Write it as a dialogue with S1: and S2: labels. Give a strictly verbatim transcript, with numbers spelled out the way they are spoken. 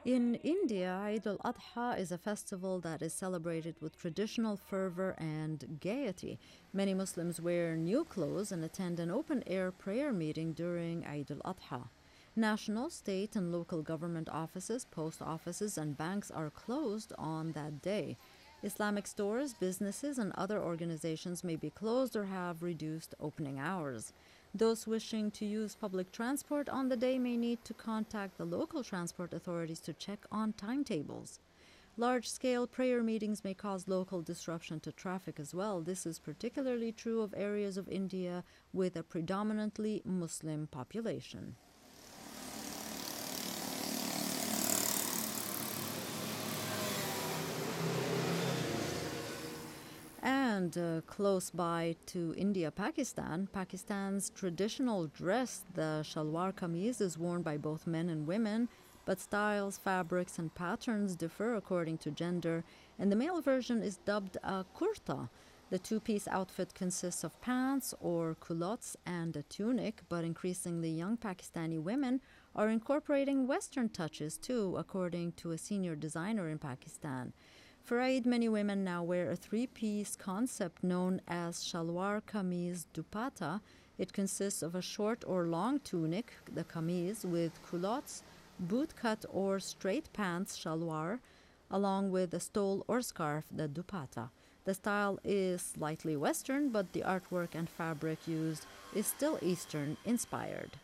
S1: In India, Eid al-Adha is a festival that is celebrated with traditional fervor and gaiety. Many Muslims wear new clothes and attend an open-air prayer meeting during Eid al-Adha. National, state, and local government offices, post offices, and banks are closed on that day. Islamic stores, businesses, and other organizations may be closed or have reduced opening hours. Those wishing to use public transport on the day may need to contact the local transport authorities to check on timetables. Large-scale prayer meetings may cause local disruption to traffic as well. This is particularly true of areas of India with a predominantly Muslim population. And uh, close by to India, Pakistan, Pakistan's traditional dress, the shalwar kameez, is worn by both men and women, but styles, fabrics, and patterns differ according to gender, and the male version is dubbed a kurta. The two-piece outfit consists of pants or culottes and a tunic, but increasingly young Pakistani women are incorporating Western touches too, according to a senior designer in Pakistan. For Eid, many women now wear a three-piece concept known as shalwar kameez dupatta. It consists of a short or long tunic, the kameez, with culottes, bootcut or straight pants, shalwar, along with a stole or scarf, the dupatta. The style is slightly Western, but the artwork and fabric used is still Eastern inspired.